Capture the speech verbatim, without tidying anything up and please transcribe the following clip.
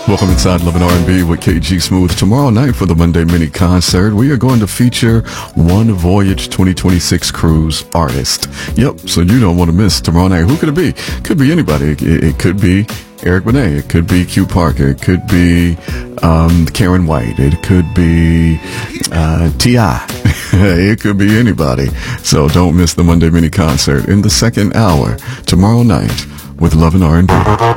Welcome inside Love and R and B with K G Smooth. Tomorrow night for the Monday mini concert, we are going to feature One Voyage twenty twenty-six cruise artist. Yep, so you don't want to miss tomorrow night. Who could it be? Could be anybody. It, it could be Eric Benet. It could be Q Parker. It could be um, Karen White. It could be uh, T I It could be anybody. So don't miss the Monday mini concert in the second hour tomorrow night with Love and R and B.